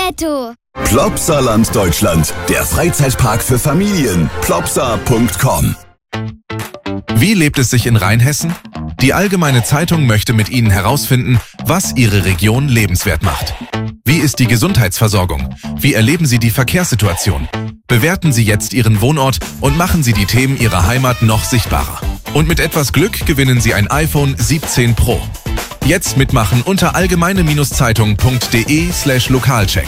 netto. Plopsaland Deutschland, der Freizeitpark für Familien. Plopsa.com. Wie lebt es sich in Rheinhessen? Die Allgemeine Zeitung möchte mit Ihnen herausfinden, was Ihre Region lebenswert macht. Wie ist die Gesundheitsversorgung? Wie erleben Sie die Verkehrssituation? Bewerten Sie jetzt Ihren Wohnort und machen Sie die Themen Ihrer Heimat noch sichtbarer. Und mit etwas Glück gewinnen Sie ein iPhone 17 Pro. Jetzt mitmachen unter allgemeine-zeitung.de/Lokalcheck.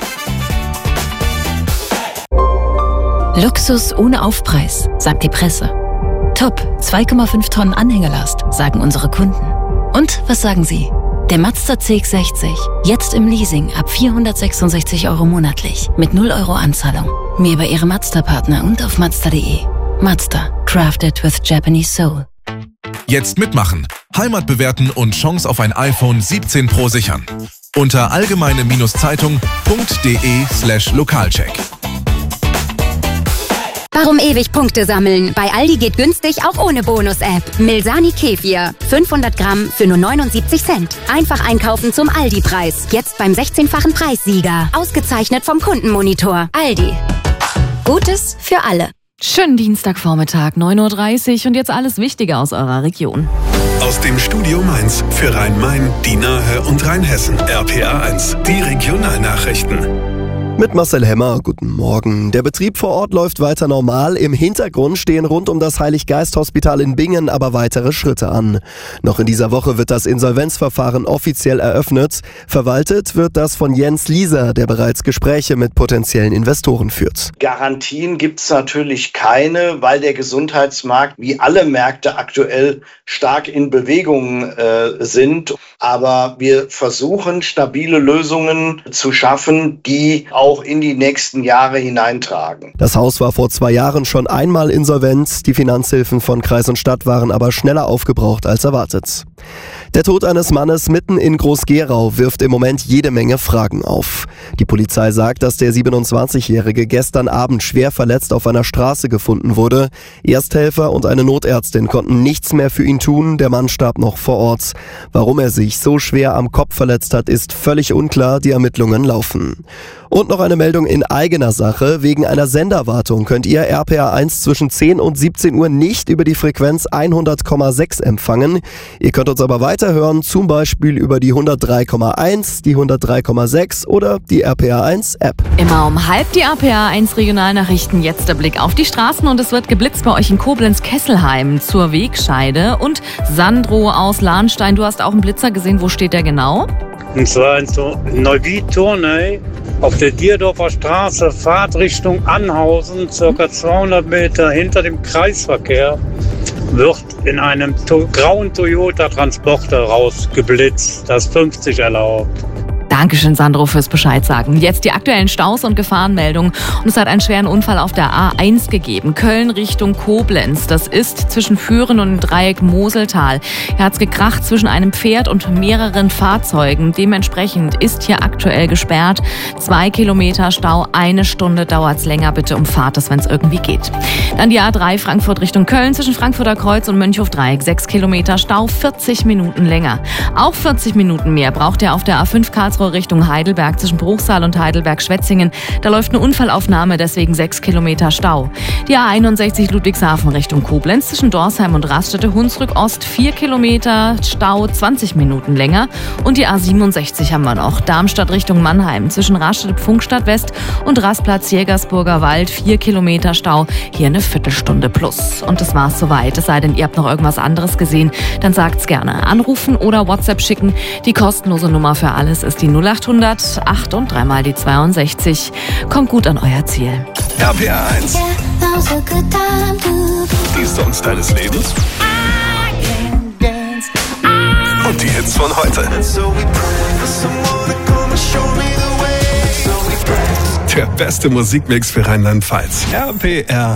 Luxus ohne Aufpreis, sagt die Presse. Top, 2,5 Tonnen Anhängerlast, sagen unsere Kunden. Und was sagen Sie? Der Mazda CX-60, jetzt im Leasing ab 466 € monatlich, mit 0 € Anzahlung. Mehr bei Ihrem Mazda-Partner und auf Mazda.de. Mazda, crafted with Japanese soul. Jetzt mitmachen, Heimat bewerten und Chance auf ein iPhone 17 Pro sichern. Unter allgemeine-zeitung.de/Lokalcheck. Warum ewig Punkte sammeln? Bei Aldi geht günstig auch ohne Bonus-App. Milsani Kefir, 500 Gramm für nur 79 Cent. Einfach einkaufen zum Aldi-Preis. Jetzt beim 16-fachen Preissieger. Ausgezeichnet vom Kundenmonitor. Aldi. Gutes für alle. Schönen Dienstagvormittag, 9:30 Uhr und jetzt alles Wichtige aus eurer Region. Aus dem Studio Mainz für Rhein-Main, die Nahe und Rheinhessen. RPA 1, die Regionalnachrichten. Mit Marcel Hemmer, guten Morgen. Der Betrieb vor Ort läuft weiter normal. Im Hintergrund stehen rund um das Heilig-Geist-Hospital in Bingen aber weitere Schritte an. Noch in dieser Woche wird das Insolvenzverfahren offiziell eröffnet. Verwaltet wird das von Jens Lieser, der bereits Gespräche mit potenziellen Investoren führt. Garantien gibt's natürlich keine, weil der Gesundheitsmarkt wie alle Märkte aktuell stark in Bewegung sind. Aber wir versuchen, stabile Lösungen zu schaffen, die auch in die nächsten Jahre hineintragen. Das Haus war vor 2 Jahren schon einmal insolvent. Die Finanzhilfen von Kreis und Stadt waren aber schneller aufgebraucht als erwartet. Der Tod eines Mannes mitten in Groß-Gerau wirft im Moment jede Menge Fragen auf. Die Polizei sagt, dass der 27-Jährige gestern Abend schwer verletzt auf einer Straße gefunden wurde. Ersthelfer und eine Notärztin konnten nichts mehr für ihn tun. Der Mann starb noch vor Ort. Warum er sich so schwer am Kopf verletzt hat, ist völlig unklar. Die Ermittlungen laufen. Und noch eine Meldung in eigener Sache. Wegen einer Senderwartung könnt ihr RPA 1 zwischen 10 und 17 Uhr nicht über die Frequenz 100,6 empfangen. Ihr könnt uns aber weiterhören, zum Beispiel über die 103,1, die 103,6 oder die RPA 1 App. Immer um halb die RPA 1 Regionalnachrichten. Jetzt der Blick auf die Straßen und es wird geblitzt bei euch in Koblenz-Kesselheim zur Wegscheide. Und Sandro aus Lahnstein, du hast auch einen Blitzer gesehen. Wo steht der genau? Und zwar in Neuwied-Turney auf der Dierdorfer Straße, Fahrtrichtung Anhausen, ca. 200 Meter hinter dem Kreisverkehr, wird in einem grauen Toyota-Transporter rausgeblitzt. Das ist 50 erlaubt. Dankeschön, Sandro, fürs Bescheid sagen. Jetzt die aktuellen Staus und Gefahrenmeldungen. Und es hat einen schweren Unfall auf der A1 gegeben. Köln Richtung Koblenz. Das ist zwischen Führen und dem Dreieck Moseltal. Hier hat es gekracht zwischen einem Pferd und mehreren Fahrzeugen. Dementsprechend ist hier aktuell gesperrt. 2 Kilometer Stau, 1 Stunde dauert es länger. Bitte umfahrt es, wenn es irgendwie geht. Dann die A3 Frankfurt Richtung Köln zwischen Frankfurter Kreuz und Mönchhof-Dreieck. 6 Kilometer Stau, 40 Minuten länger. Auch 40 Minuten mehr braucht ihr auf der A5 Karlsruhe Richtung Heidelberg zwischen Bruchsal und Heidelberg-Schwetzingen. Da läuft eine Unfallaufnahme, deswegen 6 Kilometer Stau. Die A61 Ludwigshafen Richtung Koblenz zwischen Dorsheim und Raststätte-Hunsrück Ost 4 Kilometer Stau, 20 Minuten länger. Und die A67 haben wir noch. Darmstadt Richtung Mannheim zwischen Raststätte-Pfunkstadt West und Rastplatz Jägersburger Wald 4 Kilometer Stau. Hier eine Viertelstunde plus. Und das war's soweit. Es sei denn, ihr habt noch irgendwas anderes gesehen, dann sagt's gerne. Anrufen oder WhatsApp schicken. Die kostenlose Nummer für alles ist die 0800 8 und 3 mal die 62. Kommt gut an euer Ziel. RPA 1. Die Songs deines Lebens. Und die Hits von heute. Der beste Musikmix für Rheinland-Pfalz. RPR